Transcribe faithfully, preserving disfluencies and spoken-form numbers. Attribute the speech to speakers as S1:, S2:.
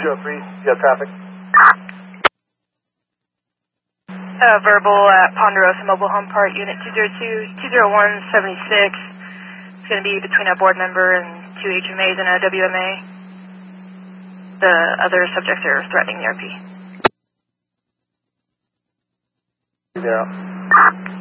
S1: zero three, you got traffic?
S2: Uh, verbal at Ponderosa Mobile Home Park, Unit two zero two, two zero one, seventy-six. It's going to be between a board member and two H M As and a W M A. The other subjects are threatening the R P.
S1: Yeah.